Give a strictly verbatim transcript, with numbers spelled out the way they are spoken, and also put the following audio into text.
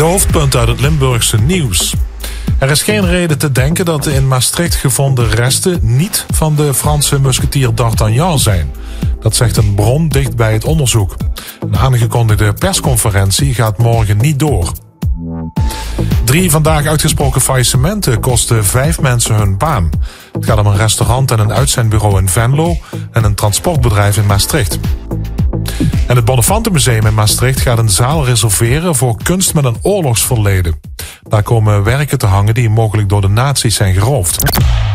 hoofdpunten uit het Limburgse nieuws. Er is geen reden te denken dat de in Maastricht gevonden resten niet van de Franse musketier D'Artagnan zijn. Dat zegt een bron dicht bij het onderzoek. Een aangekondigde persconferentie gaat morgen niet door. Drie vandaag uitgesproken faillissementen kosten vijf mensen hun baan. Het gaat om een restaurant en een uitzendbureau in Venlo en een transportbedrijf in Maastricht. En het Bonnefantenmuseum in Maastricht gaat een zaal reserveren voor kunst met een oorlogsverleden. Daar komen werken te hangen die mogelijk door de nazi's zijn geroofd.